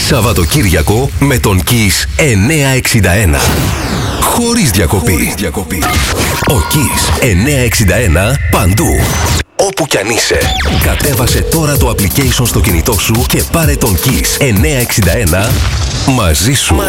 Σαββατοκύριακο με τον Kiss 961. Χωρίς διακοπή. Ο Kiss 961 παντού. Όπου κι αν είσαι. Κατέβασε τώρα το application στο κινητό σου και πάρε τον Kiss 961 μαζί σου.